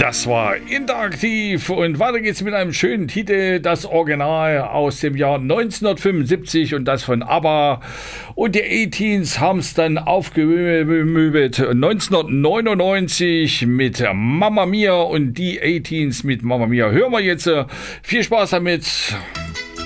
Das war interaktiv und weiter geht's mit einem schönen Titel, das Original aus dem Jahr 1975 und das von ABBA. Und die A-Teens haben es dann aufgemöbelt 1999 mit Mamma Mia und die A-Teens mit Mamma Mia. Hören wir jetzt. Viel Spaß damit.